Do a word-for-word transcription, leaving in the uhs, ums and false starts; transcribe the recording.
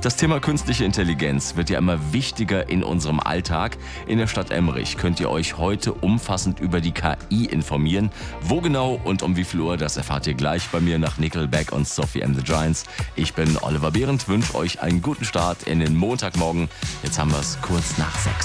Das Thema künstliche Intelligenz wird ja immer wichtiger in unserem Alltag. In der Stadt Emmerich könnt ihr euch heute umfassend über die K I informieren. Wo genau und um wie viel Uhr, das erfahrt ihr gleich bei mir nach Nickelback und Sophie and the Giants. Ich bin Oliver Behrendt, wünsche euch einen guten Start in den Montagmorgen. Jetzt haben wir es kurz nach sechs.